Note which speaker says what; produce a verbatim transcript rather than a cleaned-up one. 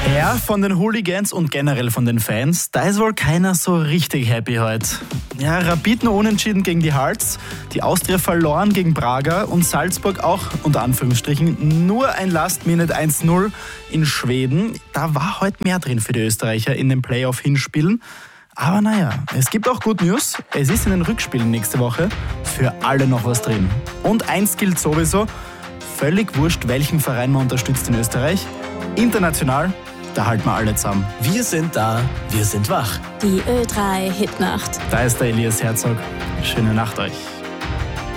Speaker 1: Ja, von den Hooligans und generell von den Fans, da ist wohl keiner so richtig happy heute. Ja, Rapid nur unentschieden gegen die Hearts, die Austria verloren gegen Braga und Salzburg auch unter Anführungsstrichen nur ein Last-Minute eins null in Schweden. Da war heute mehr drin für die Österreicher in den Playoff-Hinspielen. Aber naja, es gibt auch Good News. Es ist in den Rückspielen nächste Woche für alle noch was drin. Und eins gilt sowieso, völlig wurscht, welchen Verein man unterstützt in Österreich. International, da halten wir alle zusammen.
Speaker 2: Wir sind da, wir sind wach.
Speaker 3: Die Ö drei Hitnacht.
Speaker 1: Da ist der Elias Herzog. Schöne Nacht euch.